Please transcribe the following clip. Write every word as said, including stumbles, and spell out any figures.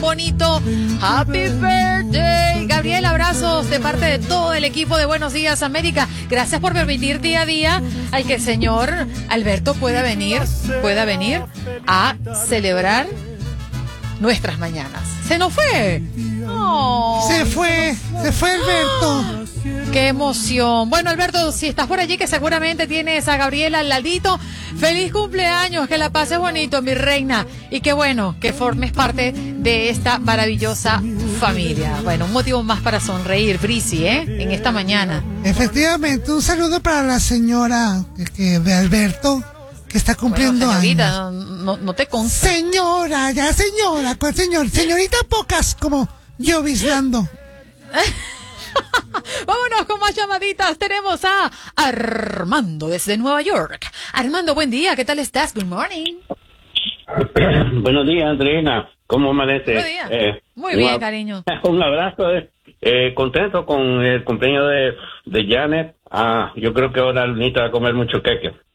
bonito Happy Birthday. Gabriel, abrazos de parte de todo el equipo de Buenos Días América. Gracias por permitir día a día al que el señor Alberto pueda venir, pueda venir a celebrar nuestras mañanas. ¿Se nos fue? Oh. Se fue, se fue Alberto. ¡Qué emoción! Bueno, Alberto, si estás por allí, que seguramente tienes a Gabriela al ladito, feliz cumpleaños, que la pases bonito, mi reina, y qué bueno que formes parte de esta maravillosa familia. Bueno, un motivo más para sonreír, Brisi, ¿eh? En esta mañana. Efectivamente, un saludo para la señora que, que, de Alberto, que está cumpliendo bueno, señorita, años. No, no te consta. Señora, ya señora, ¿cuál señor? Señorita pocas, como yo vislando. Vámonos con más llamaditas. Tenemos a Armando desde Nueva York. Armando, buen día. ¿Qué tal estás? Good morning. Buenos días, Andreina. ¿Cómo amanece? Buenos días. Eh, Muy bien, un, cariño. Un abrazo. Eh, eh, contento con el cumpleaños de, de Janet. Ah, yo creo que ahora necesita comer mucho queque.